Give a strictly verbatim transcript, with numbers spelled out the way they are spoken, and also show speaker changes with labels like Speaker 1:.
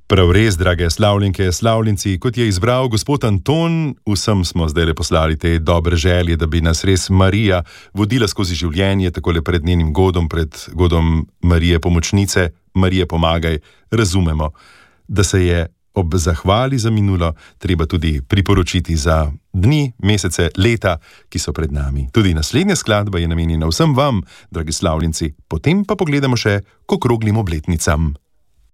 Speaker 1: Prav res, drage slavljenke, slavljenci, kot je izbral gospod Anton, vsem smo zdaj le poslali te dobre želje, da bi nas res Marija vodila skozi življenje, takole pred njenim godom, pred godom Marije Pomočnice, Marije Pomagaj, razumemo, da se je ob zahvali za minulo treba tudi priporočiti za dni, mesece, leta, ki so pred nami. Tudi naslednja skladba je namenjena vsem vam, dragi slavljenci, potem pa pogledamo še k okroglim obletnicam.